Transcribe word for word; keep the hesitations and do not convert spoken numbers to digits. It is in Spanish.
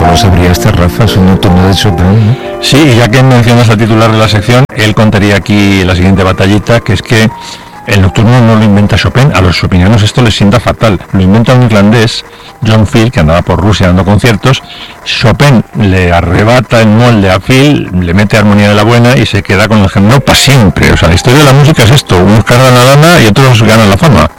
mejor lo sabría este Rafa, es un nocturno de Chopin, ¿no? Sí, ya que mencionas al titular de la sección, él contaría aquí la siguiente batallita, que es que el nocturno no lo inventa Chopin, a los chopinianos esto les sienta fatal, lo inventa un irlandés, John Field, que andaba por Rusia dando conciertos. Chopin le arrebata el molde a Field, le mete armonía de la buena y se queda con el género para siempre. O sea, la historia de la música es esto, unos ganan la lana y otros ganan la fama.